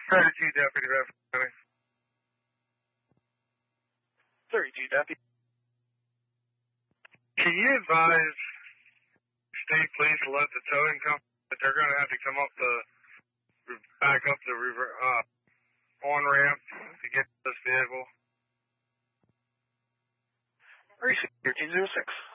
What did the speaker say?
32 Deputy Bedford County. 32 Deputy. Can you advise state police to let the towing company that they're going to have to come up back up the on ramp to get to this vehicle? 36 1306.